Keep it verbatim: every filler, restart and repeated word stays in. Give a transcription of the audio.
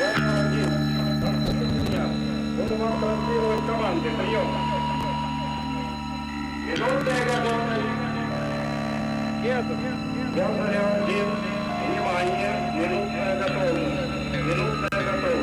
Буду вам транслировать команды. Прием. Минутная готовность. Петр. Петр один.